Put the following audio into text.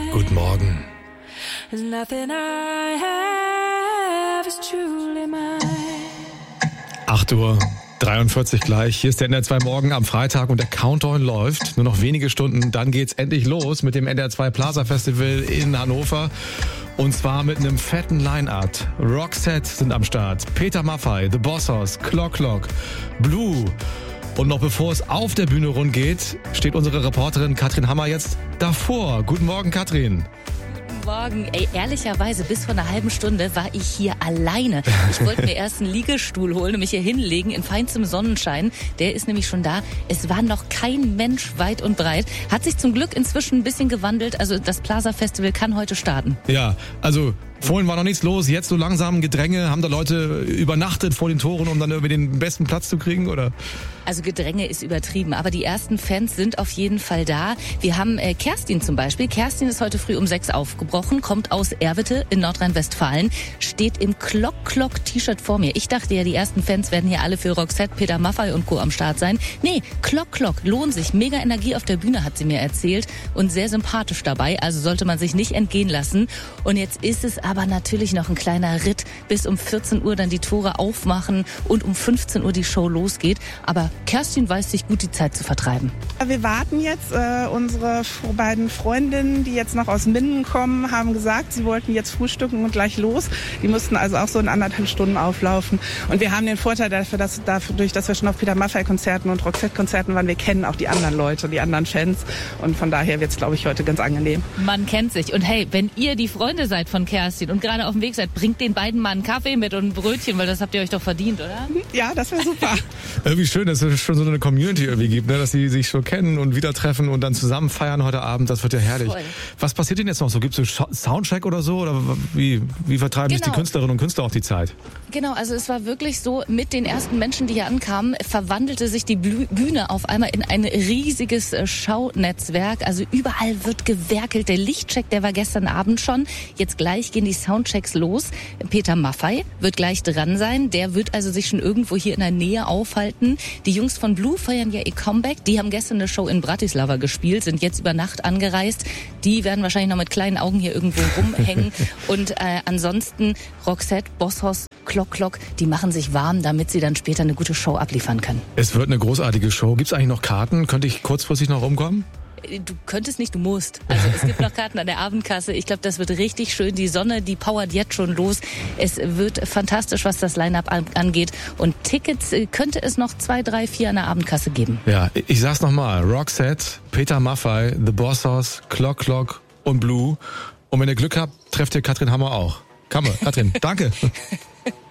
Guten Morgen. 8:43 Uhr gleich. Hier ist der NDR 2 Morgen am Freitag und der Countdown läuft. Nur noch wenige Stunden, dann geht's endlich los mit dem NDR 2 Plaza Festival in Hannover. Und zwar mit einem fetten Line-Up. Roxette sind am Start, Peter Maffay, The Bosshaus, Clock Clock, Blue. Und noch bevor es auf der Bühne rund geht, steht unsere Reporterin Katrin Hammer jetzt davor. Guten Morgen, Katrin. Morgen. Ehrlicherweise, bis vor einer halben Stunde war ich hier alleine. Ich wollte mir erst einen Liegestuhl holen und mich hier hinlegen in feinstem Sonnenschein. Der ist nämlich schon da. Es war noch kein Mensch weit und breit. Hat sich zum Glück inzwischen ein bisschen gewandelt. Also das Plaza Festival kann heute starten. Ja, also vorhin war noch nichts los. Jetzt so langsam Gedränge. Haben da Leute übernachtet vor den Toren, um dann irgendwie den besten Platz zu kriegen, oder? Also Gedränge ist übertrieben, aber die ersten Fans sind auf jeden Fall da. Wir haben Kerstin zum Beispiel. Kerstin ist heute früh um 6 aufgebrochen, kommt aus Erwitte in Nordrhein-Westfalen, steht im Clock-Clock-T-Shirt vor mir. Ich dachte ja, die ersten Fans werden hier alle für Roxette, Peter Maffay und Co. am Start sein. Nee, Clock-Clock, lohnt sich. Mega Energie auf der Bühne, hat sie mir erzählt, und sehr sympathisch dabei. Also sollte man sich nicht entgehen lassen. Und jetzt ist es aber natürlich noch ein kleiner Ritt, bis um 14 Uhr dann die Tore aufmachen und um 15 Uhr die Show losgeht. Aber Kerstin weiß sich gut die Zeit zu vertreiben. Wir warten jetzt. Unsere beiden Freundinnen, die jetzt noch aus Minden kommen, haben gesagt, sie wollten jetzt frühstücken und gleich los. Die mussten also auch so in 1,5 Stunden auflaufen. Und wir haben den Vorteil dadurch, dass wir schon auf Peter Maffay-Konzerten und Roxette-Konzerten waren, wir kennen auch die anderen Leute, die anderen Fans. Und von daher wird es, glaube ich, heute ganz angenehm. Man kennt sich. Und hey, wenn ihr die Freunde seid von Kerstin und gerade auf dem Weg seid, bringt den beiden mal einen Kaffee mit und ein Brötchen, weil das habt ihr euch doch verdient, oder? Ja, das wäre super. Irgendwie schön, dass es schon so eine Community irgendwie gibt, ne? Dass sie sich schon kennen und wieder treffen und dann zusammen feiern heute Abend. Das wird ja herrlich. Voll. Was passiert denn jetzt noch so? Gibt es so Soundcheck oder so? Oder wie vertreiben sich die Künstlerinnen und Künstler auch die Zeit? Genau, also es war wirklich so, mit den ersten Menschen, die hier ankamen, verwandelte sich die Bühne auf einmal in ein riesiges Schaunetzwerk. Also überall wird gewerkelt. Der Lichtcheck, der war gestern Abend schon. Jetzt gleich gehen die Soundchecks los. Peter Maffay wird gleich dran sein. Der wird also sich schon irgendwo hier in der Nähe aufhalten. Die Jungs von Blue feiern ja ihr Comeback. Die haben gestern eine Show in Bratislava gespielt, sind jetzt über Nacht angereist. Die werden wahrscheinlich noch mit kleinen Augen hier irgendwo rumhängen. Und ansonsten Roxette, Bosshaus, Clock Clock, die machen sich warm, damit sie dann später eine gute Show abliefern können. Es wird eine großartige Show. Gibt es eigentlich noch Karten? Könnte ich kurzfristig noch rumkommen? Du könntest nicht, du musst. Also es gibt noch Karten an der Abendkasse. Ich glaube, das wird richtig schön. Die Sonne, die powert jetzt schon los. Es wird fantastisch, was das Line-Up angeht. Und Tickets könnte es noch 2, 3, 4 an der Abendkasse geben. Ja, ich sag's nochmal. Roxette, Peter Maffay, The Bosshaus, Clock Clock und Blue. Und wenn ihr Glück habt, trefft ihr Katrin Hammer auch. Katrin, danke.